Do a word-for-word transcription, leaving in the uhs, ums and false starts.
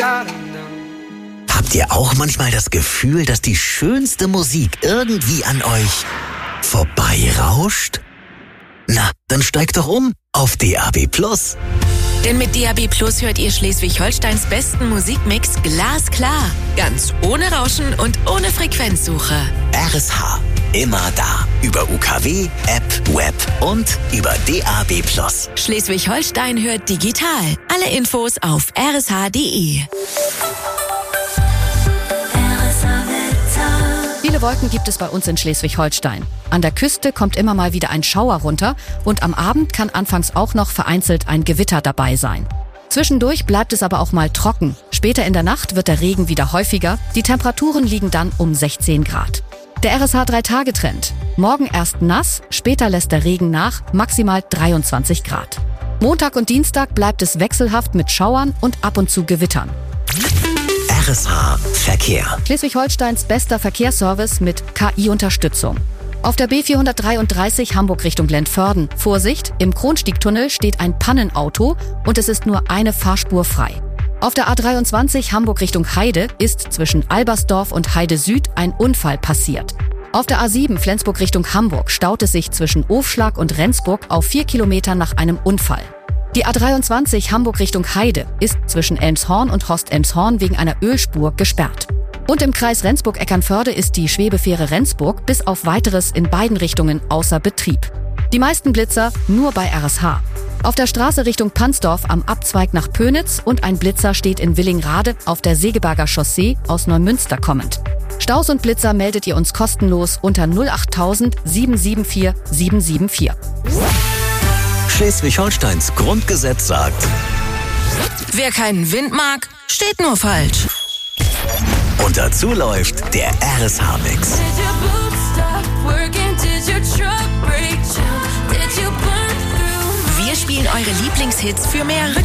Habt ihr auch manchmal das Gefühl, dass die schönste Musik irgendwie an euch vorbeirauscht? Na, dann steigt doch um auf D A B Plus. Denn mit D A B Plus hört ihr Schleswig-Holsteins besten Musikmix glasklar. Ganz ohne Rauschen und ohne Frequenzsuche. R S H. Immer da. Über U K W, App, Web und über D A B Plus. Schleswig-Holstein hört digital. Alle Infos auf r s h punkt d e. Viele Wolken gibt es bei uns in Schleswig-Holstein. An der Küste kommt immer mal wieder ein Schauer runter und am Abend kann anfangs auch noch vereinzelt ein Gewitter dabei sein. Zwischendurch bleibt es aber auch mal trocken. Später in der Nacht wird der Regen wieder häufiger. Die Temperaturen liegen dann um sechzehn Grad. Der R S H drei Tage Trend. Morgen erst nass, später lässt der Regen nach, maximal dreiundzwanzig Grad. Montag und Dienstag bleibt es wechselhaft mit Schauern und ab und zu Gewittern. R S H Verkehr. Schleswig-Holsteins bester Verkehrsservice mit K I-Unterstützung. Auf der B vierhundertdreiunddreißig Hamburg Richtung Lentförden. Vorsicht, im Kronstiegtunnel steht ein Pannenauto und es ist nur eine Fahrspur frei. Auf der A dreiundzwanzig Hamburg Richtung Heide ist zwischen Albersdorf und Heide Süd ein Unfall passiert. Auf der A sieben Flensburg Richtung Hamburg staut es sich zwischen Ofschlag und Rendsburg auf vier Kilometer nach einem Unfall. Die A dreiundzwanzig Hamburg Richtung Heide ist zwischen Elmshorn und Horst-Elmshorn wegen einer Ölspur gesperrt. Und im Kreis Rendsburg-Eckernförde ist die Schwebefähre Rendsburg bis auf Weiteres in beiden Richtungen außer Betrieb. Die meisten Blitzer nur bei R S H. Auf der Straße Richtung Pansdorf am Abzweig nach Pönitz und ein Blitzer steht in Willingrade auf der Segeberger Chaussee aus Neumünster kommend. Staus und Blitzer meldet ihr uns kostenlos unter null acht null null sieben sieben vier sieben sieben vier. Schleswig-Holsteins Grundgesetz sagt: Wer keinen Wind mag, steht nur falsch. Und dazu läuft der R S H-Mix. Wir spielen eure Lieblingshits für mehr